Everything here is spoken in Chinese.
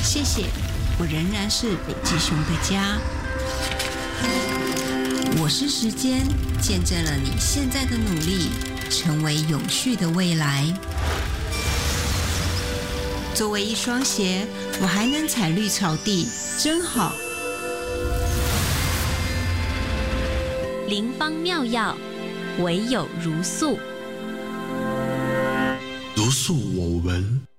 谢谢，我仍然是北极熊的家。我是时间，见证了你现在的努力，成为永续的未来。作为一双鞋，我还能踩绿草地，真好。 灵方妙药，唯有如素。 如素我闻。